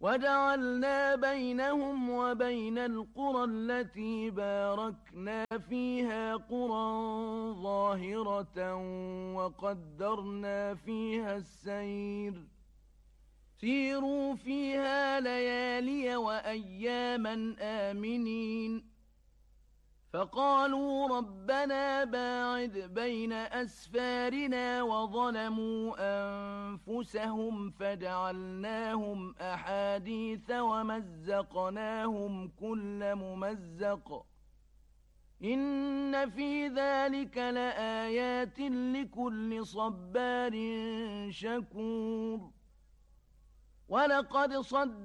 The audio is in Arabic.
وجعلنا بينهم وبين القرى التي باركنا فيها قرى ظاهرة وقدرنا فيها السير سيروا فيها ليالي وأياما آمنين فقالوا ربنا باعد بين أسفارنا وظلموا أنفسهم فجعلناهم أحاديث ومزقناهم كل ممزق إن في ذلك لآيات لكل صبار شكور ولقد صدق